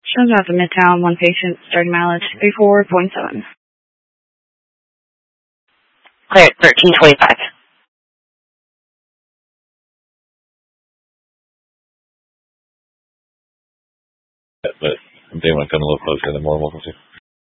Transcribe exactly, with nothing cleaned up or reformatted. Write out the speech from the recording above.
Shows out to Midtown, one patient, starting mileage three four point seven. Clear, thirteen twenty-five. But they want to come a little closer than more, we'll see.